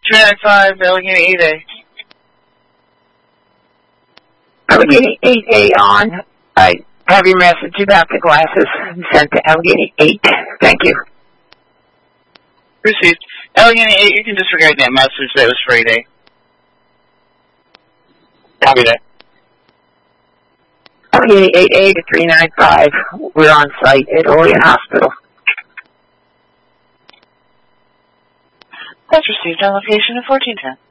395, Allegheny 8A. Allegheny 8A on. I have your message about the glasses sent to Allegheny 8. Thank you. Received. Allegheny 8, you can disregard that message. That was for 8A. Copy that. Allegheny 8A to 395. We're on site at Olean Hospital. That's received on location of 1410.